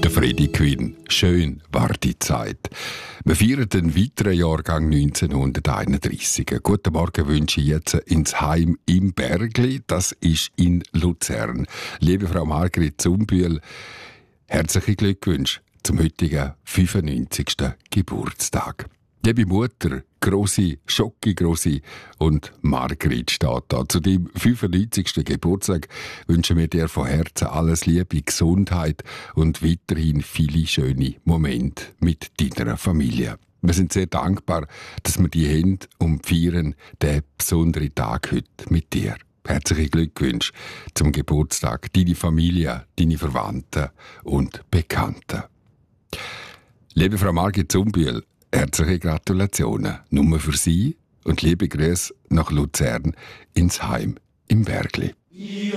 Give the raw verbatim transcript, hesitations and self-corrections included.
Der Freddy Quinn. Schön war die Zeit. Wir feiern den weiteren Jahrgang neunzehnhunderteinunddreissig. Einen guten Morgen wünsche ich jetzt ins Heim im Bergli. Das ist in Luzern. Liebe Frau Margrit Zumbühl, herzliche Glückwünsche zum heutigen fünfundneunzigsten Geburtstag. Liebe Mutter, grosse Schocki, grosse und Margrit steht da. Zu deinem fünfundneunzigsten Geburtstag wünschen wir dir von Herzen alles Liebe, Gesundheit und weiterhin viele schöne Momente mit deiner Familie. Wir sind sehr dankbar, dass wir die haben und feiern diesen besonderen Tag heute mit dir. Herzliche Glückwünsche zum Geburtstag, deine Familie, deine Verwandten und Bekannten. Liebe Frau Margrit Zumbühl, herzliche Gratulationen nur für Sie und liebe Grüße nach Luzern ins Heim im Bergli.